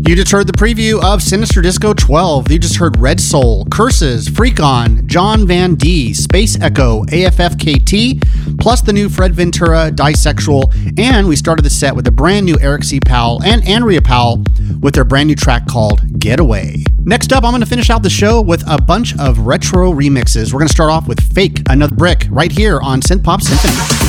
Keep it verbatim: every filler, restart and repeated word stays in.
You just heard the preview of Sinister Disco twelve. You just heard Red Soul, Curses, Freak On, John Van D, Space Echo, A F F K T, plus the new Fred Ventura, Disexual, and we started the set with a brand new Eric C. Powell and Andrea Powell with their brand new track called Getaway. Next up, I'm going to finish out the show with a bunch of retro remixes. We're going to start off with Fake Another Brick right here on Synth Pop Symphony.